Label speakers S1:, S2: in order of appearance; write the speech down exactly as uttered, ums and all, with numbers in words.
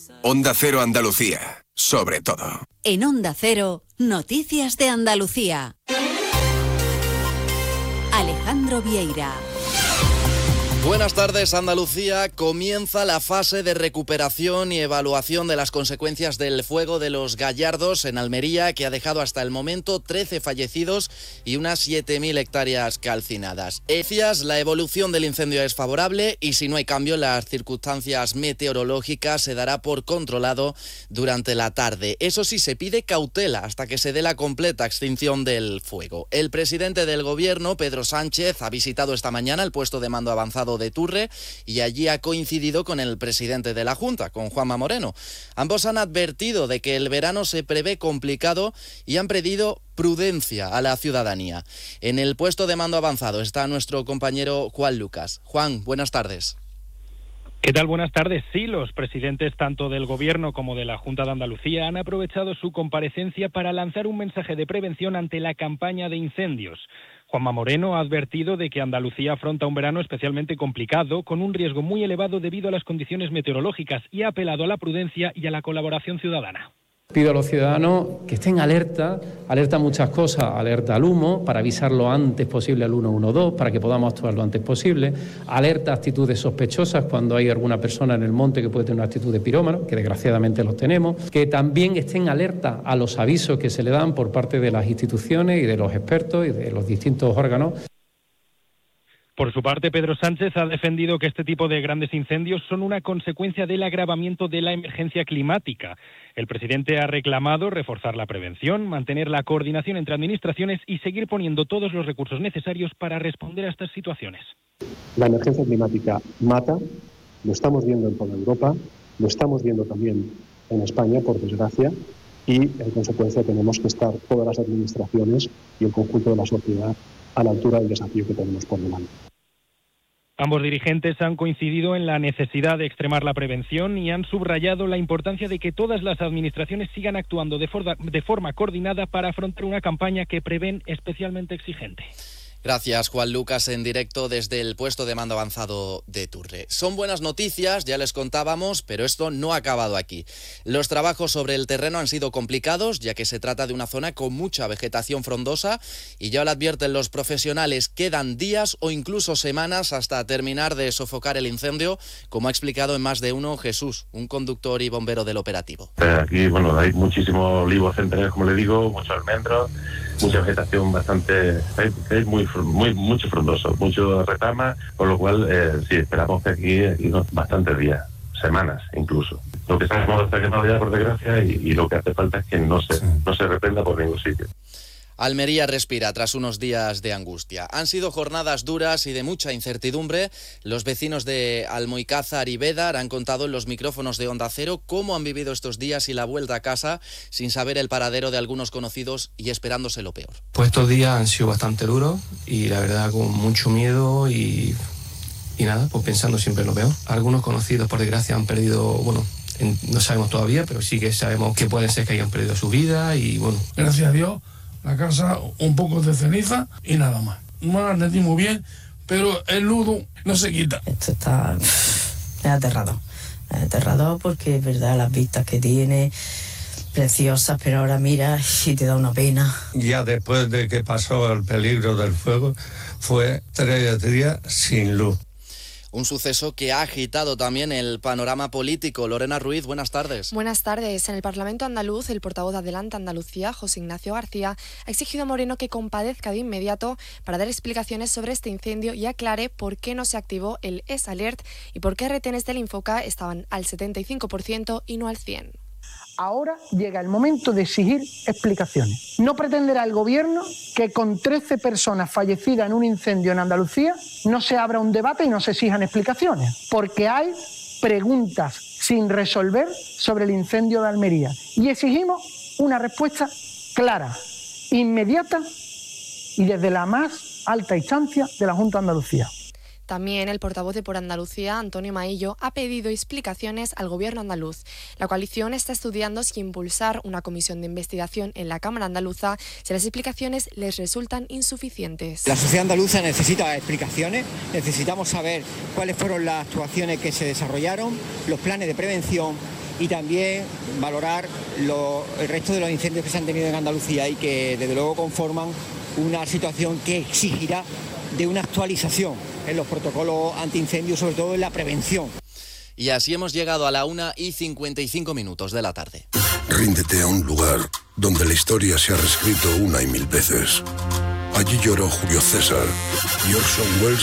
S1: Onda Cero Andalucía, sobre todo.
S2: En Onda Cero, Noticias de Andalucía. Alejandro Vieira.
S3: Buenas tardes, Andalucía. Comienza la fase de recuperación y evaluación de las consecuencias del fuego de los Gallardos en Almería, que ha dejado hasta el momento trece fallecidos y unas siete mil hectáreas calcinadas. Decías, la evolución del incendio es favorable y si no hay cambio en las circunstancias meteorológicas se dará por controlado durante la tarde. Eso sí, se pide cautela hasta que se dé la completa extinción del fuego. El presidente del gobierno, Pedro Sánchez, ha visitado esta mañana el puesto de mando avanzado de Turre y allí ha coincidido con el presidente de la Junta, con Juanma Moreno. Ambos han advertido de que el verano se prevé complicado y han pedido prudencia a la ciudadanía. En el puesto de mando avanzado está nuestro compañero Juan Lucas. Juan, buenas tardes.
S4: ¿Qué tal? Buenas tardes. Sí, los presidentes tanto del Gobierno como de la Junta de Andalucía han aprovechado su comparecencia para lanzar un mensaje de prevención ante la campaña de incendios. Juanma Moreno ha advertido de que Andalucía afronta un verano especialmente complicado, con un riesgo muy elevado debido a las condiciones meteorológicas, y ha apelado a la prudencia y a la colaboración ciudadana.
S5: Pido a los ciudadanos que estén alerta, alerta a muchas cosas, alerta al humo, para avisar lo antes posible al uno uno dos, para que podamos actuar lo antes posible, alerta a actitudes sospechosas cuando hay alguna persona en el monte que puede tener una actitud de pirómano, que desgraciadamente los tenemos, que también estén alerta a los avisos que se le dan por parte de las instituciones y de los expertos y de los distintos órganos.
S4: Por su parte, Pedro Sánchez ha defendido que este tipo de grandes incendios son una consecuencia del agravamiento de la emergencia climática. El presidente ha reclamado reforzar la prevención, mantener la coordinación entre administraciones y seguir poniendo todos los recursos necesarios para responder a estas situaciones.
S6: La emergencia climática mata, lo estamos viendo en toda Europa, lo estamos viendo también en España, por desgracia, y en consecuencia tenemos que estar todas las administraciones y el conjunto de la sociedad a la altura del desafío que tenemos por delante.
S4: Ambos dirigentes han coincidido en la necesidad de extremar la prevención y han subrayado la importancia de que todas las administraciones sigan actuando de forma, de forma coordinada para afrontar una campaña que prevén especialmente exigente.
S3: Gracias, Juan Lucas, en directo desde el puesto de mando avanzado de Turre. Son buenas noticias, ya les contábamos, pero esto no ha acabado aquí. Los trabajos sobre el terreno han sido complicados, ya que se trata de una zona con mucha vegetación frondosa y ya lo advierten los profesionales, quedan días o incluso semanas hasta terminar de sofocar el incendio, como ha explicado en más de uno Jesús, un conductor y bombero del operativo.
S7: Aquí, bueno, hay muchísimos olivos centenarios, como le digo, muchos almendros, mucha vegetación bastante, hay, hay muy, muy mucho frondoso, mucho retama, por lo cual eh, sí, esperamos que aquí, aquí no, bastantes días, semanas incluso. Lo que sabemos está quemado ya, por desgracia, y, y lo que hace falta es que no se, no se reprenda por ningún sitio.
S3: Almería respira tras unos días de angustia. Han sido jornadas duras y de mucha incertidumbre. Los vecinos de Almoicázar y Bédar han contado en los micrófonos de Onda Cero cómo han vivido estos días y la vuelta a casa sin saber el paradero de algunos conocidos y esperándose lo peor.
S8: Pues estos días han sido bastante duros y la verdad con mucho miedo y, y nada, pues pensando siempre en lo peor. Algunos conocidos, por desgracia, han perdido, bueno, en, no sabemos todavía, pero sí que sabemos que puede ser que hayan perdido su vida y bueno.
S9: Gracias a Dios. La casa un poco de ceniza y nada más. No la sentimos bien, pero el nudo no se quita.
S10: Esto está es aterrador, es aterrador porque es verdad las vistas que tiene, preciosas, pero ahora mira y te da una pena.
S11: Ya después de que pasó el peligro del fuego, fue tres días sin luz.
S3: Un suceso que ha agitado también el panorama político. Lorena Ruiz, buenas tardes.
S12: Buenas tardes. En el Parlamento andaluz, el portavoz de Adelante Andalucía, José Ignacio García, ha exigido a Moreno que compadezca de inmediato para dar explicaciones sobre este incendio y aclare por qué no se activó el S-Alert y por qué retenes del Infoca estaban al setenta y cinco por ciento y no al cien por ciento.
S13: Ahora llega el momento de exigir explicaciones. No pretenderá el Gobierno que con trece personas fallecidas en un incendio en Andalucía no se abra un debate y no se exijan explicaciones, porque hay preguntas sin resolver sobre el incendio de Almería y exigimos una respuesta clara, inmediata y desde la más alta instancia de la Junta de Andalucía.
S12: También el portavoz de Por Andalucía, Antonio Maillo, ha pedido explicaciones al Gobierno andaluz. La coalición está estudiando si impulsar una comisión de investigación en la Cámara andaluza si las explicaciones les resultan insuficientes.
S14: La sociedad andaluza necesita explicaciones, necesitamos saber cuáles fueron las actuaciones que se desarrollaron, los planes de prevención y también valorar lo, el resto de los incendios que se han tenido en Andalucía y que desde luego conforman una situación que exigirá de una actualización en los protocolos antiincendios, sobre todo en la prevención.
S3: Y así hemos llegado a la una y cincuenta y cinco minutos de la tarde.
S15: Ríndete a un lugar donde la historia se ha reescrito una y mil veces. Allí lloró Julio César y Orson Welles